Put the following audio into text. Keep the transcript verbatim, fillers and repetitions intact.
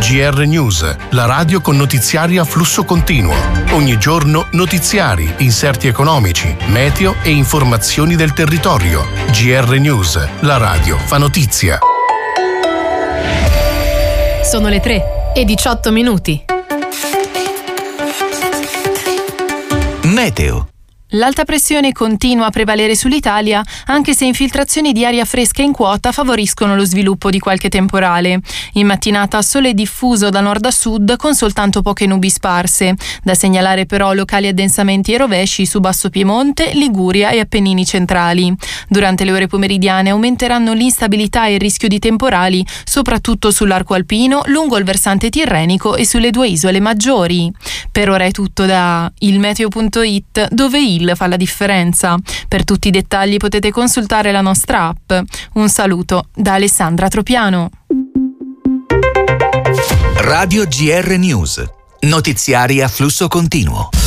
G R News, la radio con notiziari a flusso continuo. Ogni giorno notiziari, inserti economici, meteo e informazioni del territorio. G R News, la radio fa notizia. Sono le tre e diciotto minuti. Meteo. L'alta pressione continua a prevalere sull'Italia, anche se infiltrazioni di aria fresca in quota favoriscono lo sviluppo di qualche temporale. In mattinata sole diffuso da nord a sud con soltanto poche nubi sparse. Da segnalare però locali addensamenti e rovesci su Basso Piemonte, Liguria e Appennini centrali. Durante le ore pomeridiane aumenteranno l'instabilità e il rischio di temporali, soprattutto sull'arco alpino, lungo il versante tirrenico e sulle due isole maggiori. Per ora è tutto da ilmeteo punto it, dove il fa la differenza. Per tutti i dettagli potete consultare la nostra app. Un saluto da Alessandra Tropiano. Radio G R News. Notiziari a flusso continuo.